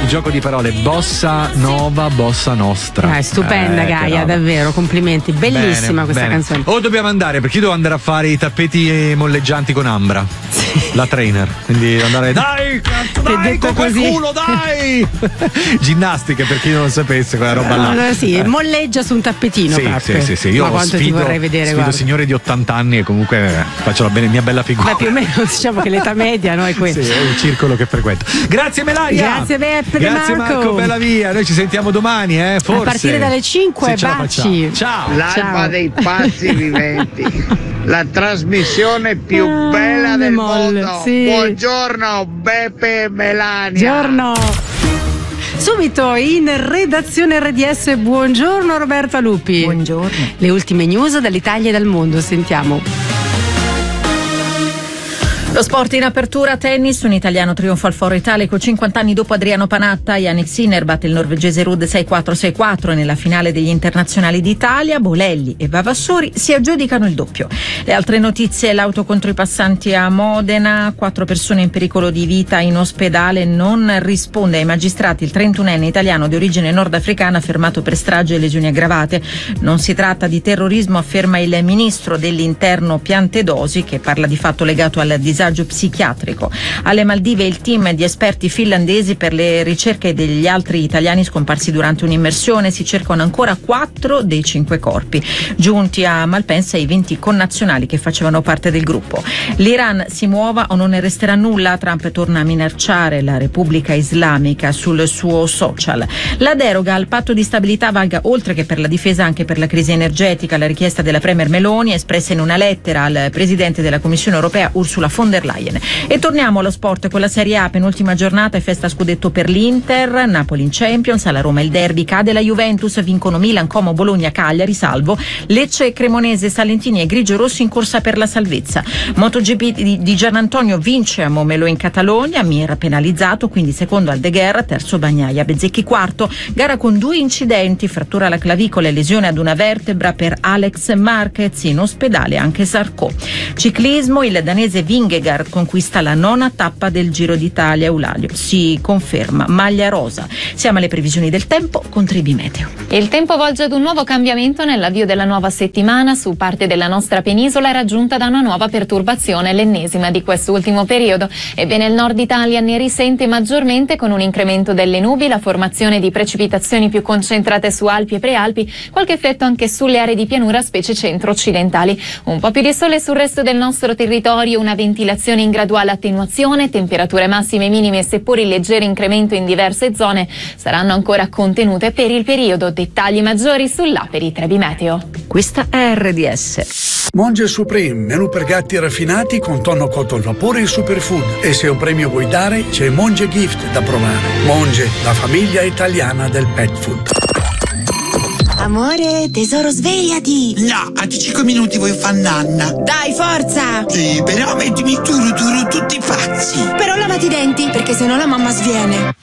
il gioco di parole bossa nova, bossa nostra. È stupenda Gaia, davvero, complimenti, bellissima questa canzone. O dobbiamo andare, perché io devo andare a fare i tappeti molleggianti con Ambra, la trainer, quindi andare dai con quel culo, dai ginnastiche, per chi non lo sapesse, quella roba là. Sì, molleggia su un tappetino. Sì. Io quanto ti vorrei vedere, sfido signore di 80 anni e comunque faccio la mia bella figura. Ma più o meno diciamo che l'età media, no, è quella. Sì, è il circolo che frequento. Grazie Melania. Grazie Beppe. Grazie Marco, bella via. Noi ci sentiamo domani, forse. A partire dalle 5, baci. Ciao. L'alba dei pazzi viventi. La trasmissione più bella del mondo. Sì. Buongiorno Beppe e Melania. Buongiorno. Subito in redazione RDS, buongiorno Roberta Lupi. Buongiorno. Le ultime news dall'Italia e dal mondo, sentiamo. Lo sport in apertura, tennis, un italiano trionfa al Foro Italico 50 anni dopo Adriano Panatta. Yannick Sinner batte il norvegese Ruud 6-4-6-4 nella finale degli internazionali d'Italia. Bolelli e Vavassori si aggiudicano il doppio. Le altre notizie: l'auto contro i passanti a Modena, 4 persone in pericolo di vita in ospedale, non risponde ai magistrati il 31enne italiano di origine nordafricana fermato per strage e lesioni aggravate. Non si tratta di terrorismo, afferma il ministro dell'interno Piantedosi, che parla di fatto legato al disagio psichiatrico. Alle Maldive il team di esperti finlandesi per le ricerche degli altri italiani scomparsi durante un'immersione. Si cercano ancora 4 dei 5 corpi. Giunti a Malpensa i 20 connazionali che facevano parte del gruppo. L'Iran si muova o non ne resterà nulla. Trump torna a minacciare la Repubblica Islamica sul suo social. La deroga al patto di stabilità valga oltre che per la difesa anche per la crisi energetica. La richiesta della premier Meloni espressa in una lettera al presidente della Commissione europea Ursula von der Leyen. E torniamo allo sport con la Serie A, penultima giornata e festa scudetto per l'Inter. Napoli in Champions, alla Roma il derby, cade la Juventus, vincono Milan, Como, Bologna, Cagliari, salvo Lecce, Cremonese, Salentini e Grigio-Rossi in corsa per la salvezza. MotoGP di Gianantonio vince a Momelo in Catalogna, Mir penalizzato, quindi secondo Aldeguer, terzo Bagnaia, Bezzecchi quarto. Gara con 2 incidenti, frattura alla clavicola e lesione ad una vertebra per Alex Marquez, in ospedale anche Sarko. Ciclismo, il danese Vingegaard conquista la 9ª tappa del Giro d'Italia. Eulalio si conferma maglia rosa. Siamo alle previsioni del tempo con Tribi Meteo. Il tempo volge ad un nuovo cambiamento nell'avvio della nuova settimana. Su parte della nostra penisola è raggiunta da una nuova perturbazione, l'ennesima di quest'ultimo periodo. Ebbene, il nord Italia ne risente maggiormente con un incremento delle nubi, la formazione di precipitazioni più concentrate su Alpi e Prealpi, qualche effetto anche sulle aree di pianura, specie centro-occidentali. Un po' più di sole sul resto del nostro territorio, una ventilazione in graduale attenuazione, temperature massime e minime seppur in leggero incremento in diverse zone saranno ancora contenute per il periodo. Dettagli maggiori sull'app di Trebi Meteo. Questa è RDS. Monge Supreme, menù per gatti raffinati con tonno cotto al vapore e superfood. E se un premio vuoi dare, c'è Monge Gift da provare. Monge, la famiglia italiana del pet food. Amore, tesoro, svegliati! No, a 5 minuti voglio fare nanna. Dai, forza! Sì, però mettimi tutti pazzi. Però lavati i denti, perché sennò la mamma sviene.